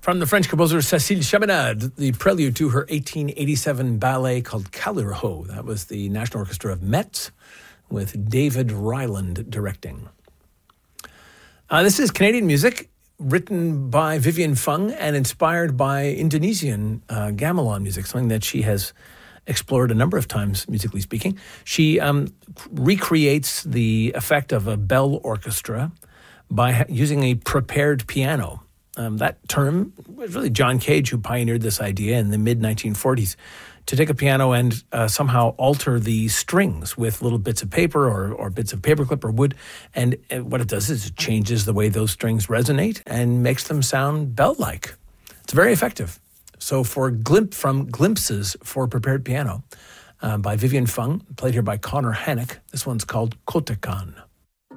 From the French composer Cécile Chaminade, the prelude to her 1887 ballet called Calirho. That was the National Orchestra of Metz with David Ryland directing. This is Canadian music written by Vivian Fung and inspired by Indonesian gamelan music, something that she has explored a number of times, musically speaking. She recreates the effect of a bell orchestra by using a prepared piano. That term was really John Cage who pioneered this idea in the mid-1940s to take a piano and somehow alter the strings with little bits of paper or bits of paperclip or wood. And what it does is it changes the way those strings resonate and makes them sound bell-like. It's very effective. So from Glimpses for Prepared Piano by Vivian Fung, played here by Connor Hannock, this one's called Kotekan.